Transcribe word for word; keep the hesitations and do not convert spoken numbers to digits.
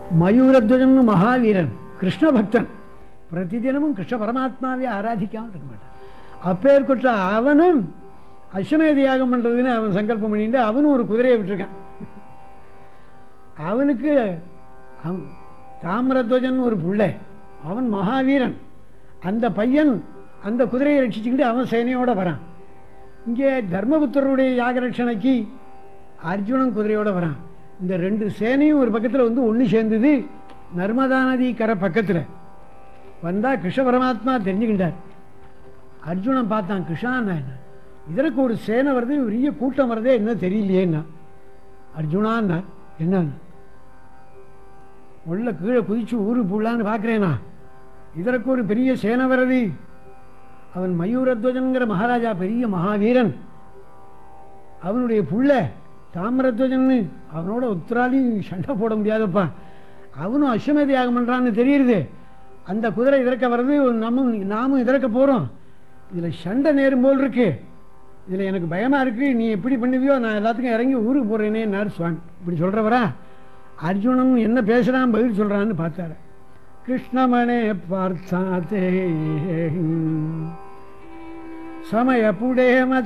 மயூரத்வஜன் மகாவீரன், கிருஷ்ண பக்தன், பிரதிதினமும் கிருஷ்ண பரமாத்மாவே ஆராதிக்காமல் இருக்க மாட்டான். அப்பேற்பட்ட அவனும் அஸ்வமேத யாகம் பண்ணுறதுன்னு அவன் சங்கல்பம் பண்ணிட்டு அவனும் ஒரு குதிரையை விட்டுருக்கான். அவனுக்கு அவன் தாமிரத்வஜன் ஒரு பிள்ளை, அவன் மகாவீரன். அந்த பையன் அந்த குதிரையை ரட்சிச்சுக்கிட்டு அவன் சேனையோடு வரான். இங்கே தர்மபுத்தருடைய யாகரட்சணைக்கு அர்ஜுனன் குதிரையோடு வரான். இந்த ரெண்டு சேனையும் ஒரு பக்கத்தில் வந்து ஒன்று சேர்ந்தது நர்மதா நதி கரை பக்கத்தில் வந்தால் கிருஷ்ண பரமாத்மா தெரிஞ்சுக்கிட்டார். அர்ஜுனன் பார்த்தான், கிருஷ்ணான்னா என்ன இதற்கு ஒரு சேனை வருது, பெரிய கூட்டம் வருதே, என்ன தெரியலையேன்னா. அர்ஜுனான்னா என்னன்னா உள்ள கீழே குதிச்சு ஊரு போடலான்னு பார்க்குறேனா, இதற்கு ஒரு பெரிய சேனை வருது. அவன் மயூரத்வஜன்கிற மகாராஜா, பெரிய மகாவீரன், அவனுடைய புள்ள தாமிரத்வஜன்னு, அவனோட உத்தராளி சண்டை போட முடியாதப்பா, அவனும் அஸ்வமேத யாகம் பண்ணுறான்னு தெரியுது. அந்த குதிரை இதற்க வருது, நம்ம நாமும் இதற்க போகிறோம், இதில் சண்டை நேரும் போல் இருக்கு, இதில் எனக்கு பயமாக இருக்குது, நீ எப்படி பண்ணுவியோ நான் எல்லாத்துக்கும் இறங்கி ஊருக்கு போகிறேனே நார் சுவாமி இப்படி சொல்கிறவரா. அர்ஜுனன் என்ன பேசுகிறான் பதில் சொல்கிறான்னு பார்த்தாரு. கிருஷ்ணமனே பார்த்தாத்தே சமய புடே